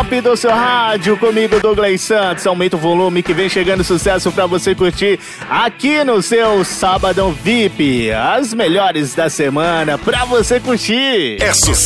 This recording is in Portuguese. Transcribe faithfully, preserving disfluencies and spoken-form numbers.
top do seu rádio, comigo Douglas Santos. Aumenta o volume que vem chegando sucesso pra você curtir aqui no seu Sabadão V I P. As melhores da semana pra você curtir. É sucesso